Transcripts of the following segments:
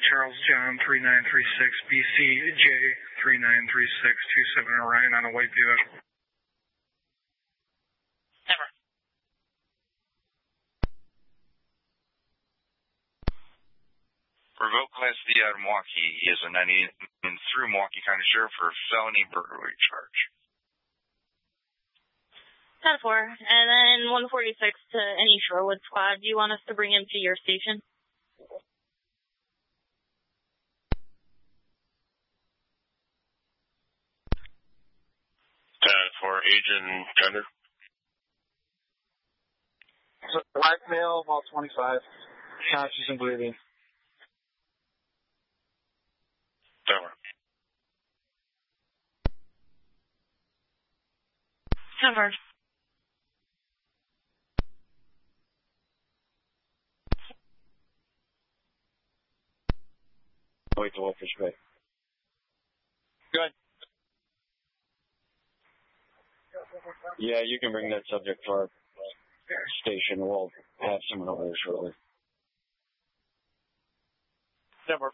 Charles John 3936, BCJ 3936, 27 Orion on a white Buick. Never. Revoke Class D out of Milwaukee is a 98 through Milwaukee County Sheriff for felony burglary charge. 10-4. And then 146 to any Shorewood squad. Do you want us to bring him to your station? For Agent Tender. So, black male, about 25. Conscious and breathing. Never. 10-4. Wait to Wolfish Bay. Good. Yeah, you can bring that subject to our station. We'll have someone over there shortly. Never.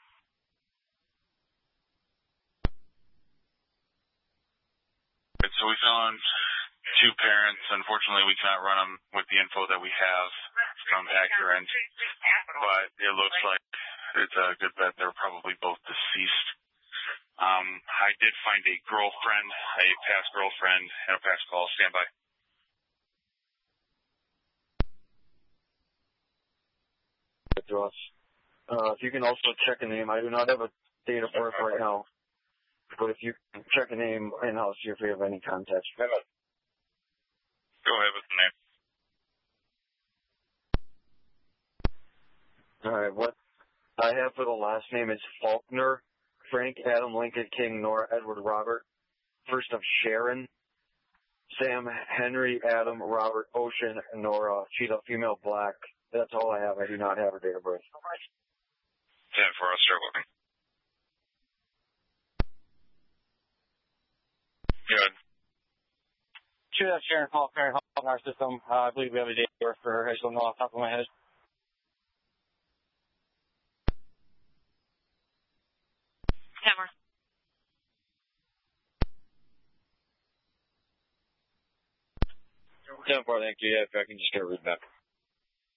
So we found two parents. Unfortunately, we cannot run them with the info that we have from Accurant, but it looks like it's a good bet they're probably both deceased. I did find a girlfriend, a past girlfriend, and a past call. Stand by. To us. If you can also check a name, I do not have a date of birth right now, but if you can check a name and I'll see if we have any contacts. Go ahead with the name. All right, what I have for the last name is Faulkner, Frank, Adam, Lincoln, King, Nora, Edward, Robert. First of Sharon, Sam, Henry, Adam, Robert, Ocean, Nora, Cheetah, female, black. That's all I have. I do not have a date of birth. 10-4, I'll start looking. Good. Sure, that's Sharon Faulkner in our system. I believe we have a date of birth for her. I just don't know off the top of my head. Camera. 10-4, thank you. Yeah, if I can just get rid of that.